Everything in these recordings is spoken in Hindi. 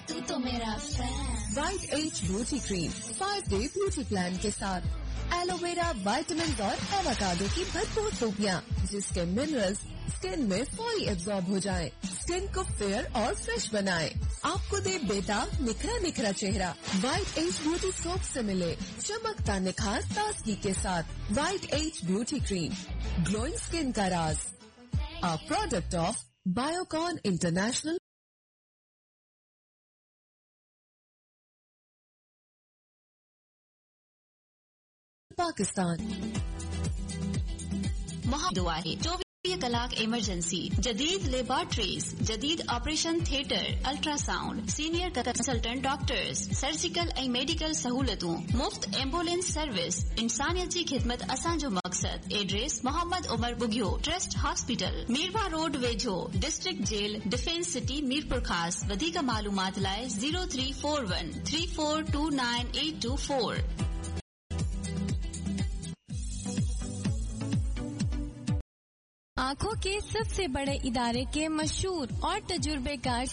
तू तो मेरा fan. White as beauty cream 5-day beauty plan के साथ एलोवेरा, विटामिन और एवोकाडो की भरपूर खूबियाँ, जिसके मिनरल्स स्किन में फौरी एब्जॉर्ब हो जाएं, स्किन को फेयर और फ्रेश बनाएं, आपको दे बेताब निखरा निखरा चेहरा। वाइट एज ब्यूटी सोप से मिले चमकता निखार ताजगी के साथ। White as beauty cream, glowing skin का राज, a product of Biocon international Pakistan. दुआ है 24 कलाक इमरजेंसी, जदीद लेबॉर्ट्रीज, जदीद operation theatre, ultrasound, senior consultant doctors, surgical ऐं मेडिकल सहूलतूं, मुफ्त एम्बुलेंस सर्विस, इंसानियत जी खिदमत असां जो मकसद। Address Mohammad Umar बुघियो trust hospital, मीरवा road वेझो, district jail, defence city, Mirpur खास। वधीक मालूमात लाइ 0341 3429 824। आँखों के सबसे बड़े इदारे के मशहूर और तजुर्बेकार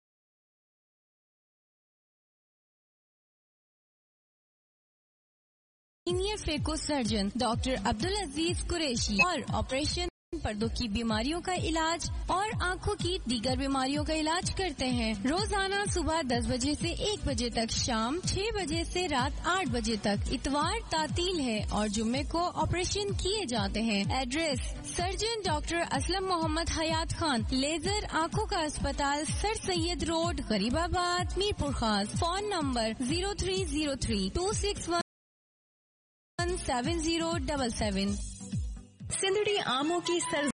senior phaco surgeon doctor Abdul अजीज कुरैशी और ऑपरेशन पर्दों की बीमारियों का इलाज और आँखों की दीगर बीमारियों का इलाज करते हैं। रोजाना सुबह 10 बजे से 1 बजे तक, शाम 6 बजे से रात 8 बजे तक। इतवार तातील है और जुम्मे को ऑपरेशन किए जाते हैं। Address surgeon doctor Aslam Mohammad हयात खान, लेजर आँखों का अस्पताल, सर सैयद रोड, गरीबाबाद, मीरपुर खास। Phone number 0303 261 7077। सिंधड़ी आमों की सर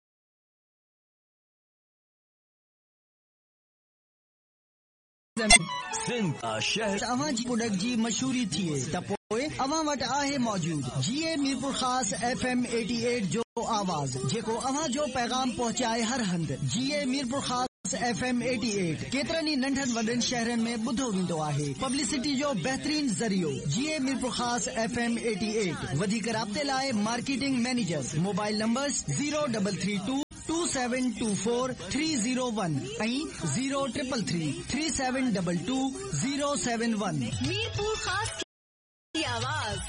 सिंध शहर अवां जी प्रोडक्ट जी मशहूरी थिए त पोइ अवां वटि आहे मौजूद जीए मीरपुर खास FM 88 जो आवाज़, जेको अवां जो पैगाम पहुंचाए हर हंध। जीए मीरपुर खास FM 88 केतरनि नंढनि वॾनि शहरनि में ॿुधो वेंदो आहे। पब्लिसिटी जो बहितरीन ज़रियो जीए मीरपुर खास FM 88। वधीक राब्ते लाइ मार्केटिंग मैनेजर, मोबाइल नंबर्स 0332 2724 301 ऐं 0333 3722 071। मीरपुर खास की आवाज।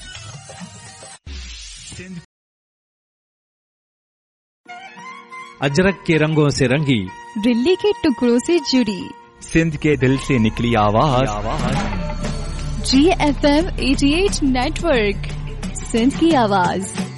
अजरक के रंगों से रंगी, दिल्ली के टुकड़ों से जुड़ी, सिंध के दिल से निकली आवाज। GFM 88 नेटवर्क, सिंध की आवाज।